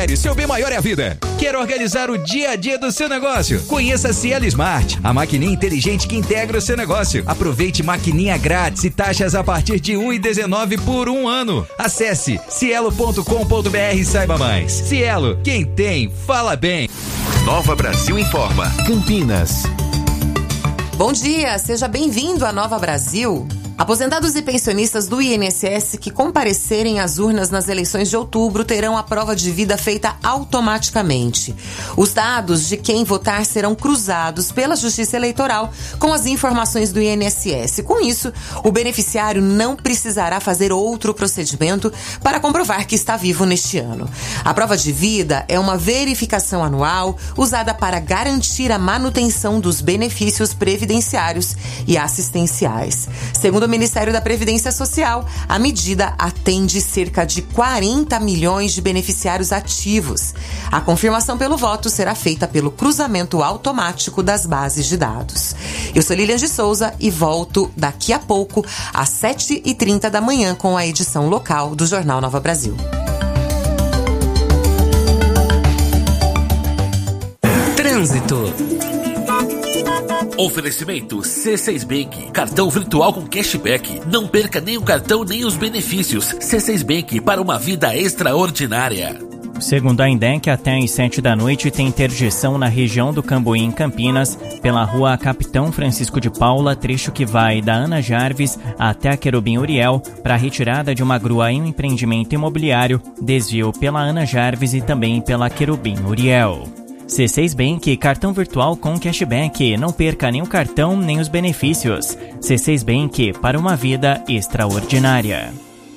Seu bem maior é a vida. Quer organizar o dia a dia do seu negócio? Conheça a Cielo Smart, a maquininha inteligente que integra o seu negócio. Aproveite maquininha grátis e taxas a partir de R$ 1,19 por um ano. Acesse cielo.com.br e saiba mais. Cielo, quem tem, fala bem. Nova Brasil informa. Campinas. Bom dia, seja bem-vindo à Nova Brasil. Aposentados e pensionistas do INSS que comparecerem às urnas nas eleições de outubro terão a prova de vida feita automaticamente. Os dados de quem votar serão cruzados pela Justiça Eleitoral com as informações do INSS. Com isso, o beneficiário não precisará fazer outro procedimento para comprovar que está vivo neste ano. A prova de vida é uma verificação anual usada para garantir a manutenção dos benefícios previdenciários e assistenciais. Segundo o Ministério da Previdência Social, a medida atende cerca de 40 milhões de beneficiários ativos. A confirmação pelo voto será feita pelo cruzamento automático das bases de dados. Eu sou Lilian de Souza e volto daqui a pouco, às 7h30 da manhã, com a edição local do Jornal Nova Brasil. Trânsito. Oferecimento C6 Bank, cartão virtual com cashback. Não perca nem o cartão nem os benefícios. C6 Bank, para uma vida extraordinária. Segundo a INDEC, até às 7 da noite tem interdição na região do Cambuí, em Campinas, pela rua Capitão Francisco de Paula, trecho que vai da Ana Jarvis até a Querubim Uriel, para a retirada de uma grua em um empreendimento imobiliário, desvio pela Ana Jarvis e também pela Querubim Uriel. C6 Bank, cartão virtual com cashback. Não perca nem o cartão nem os benefícios. C6 Bank, para uma vida extraordinária.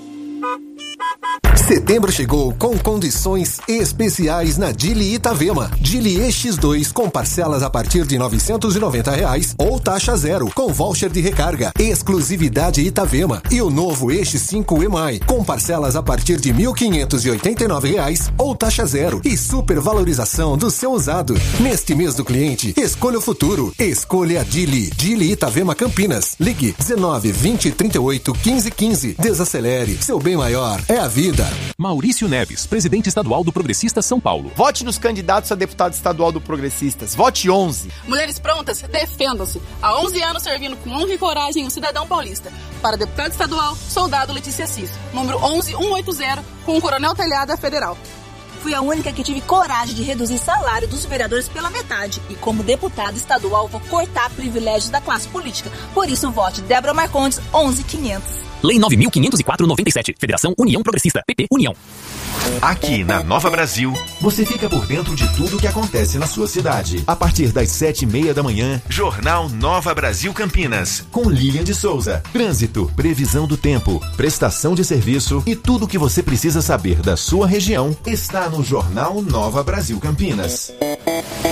Setembro chegou com condições especiais na Dili Itavema. Dili EX2 com parcelas a partir de R$ 990 ou taxa zero com voucher de recarga. Exclusividade Itavema. E o novo EX5 EMAI com parcelas a partir de R$ 1.589 ou taxa zero e supervalorização do seu usado. Neste mês do cliente, escolha o futuro. Escolha a Dili. Dili Itavema Campinas. Ligue 19 20 38 15 15. Desacelere. Seu bem maior é a vida. Maurício Neves, presidente estadual do Progressistas São Paulo. Vote nos candidatos a deputado estadual do Progressistas. Vote 11. Mulheres prontas, defendam-se. Há 11 anos servindo com honra e coragem o cidadão paulista. Para deputado estadual, soldado Letícia Cis. Número 11180, com o Coronel Telhada Federal. Fui a única que tive coragem de reduzir salário dos vereadores pela metade. E como deputado estadual, vou cortar privilégios da classe política. Por isso, vote Débora Marcondes, 11500. Lei 9.504/97. Federação União Progressista. PP União. Aqui na Nova Brasil, você fica por dentro de tudo que acontece na sua cidade. A partir das 7h30 da manhã, Jornal Nova Brasil Campinas, com Lilian de Souza. Trânsito, previsão do tempo, prestação de serviço e tudo o que você precisa saber da sua região está no Jornal Nova Brasil Campinas.